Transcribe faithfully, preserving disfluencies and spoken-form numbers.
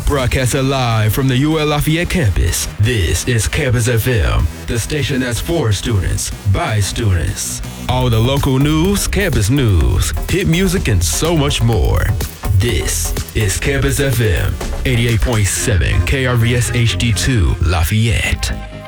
Broadcasting live from the U L Lafayette campus, this is Campus F M, the station that's for students, by students. All the local news, campus news, hit music, and so much more. This is Campus F M, eighty-eight point seven K R V S H D two Lafayette.